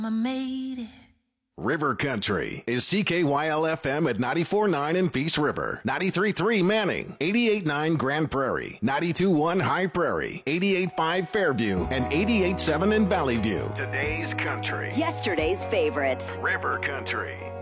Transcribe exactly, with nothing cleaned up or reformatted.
I made it. River Country is C K Y L F M at ninety-four point nine in Peace River, ninety-three point three Manning, eighty-eight point nine Grand Prairie, ninety-two point one High Prairie, eighty-eight point five Fairview, and eighty-eight point seven in Valley View. Today's country. Yesterday's favorites. River Country.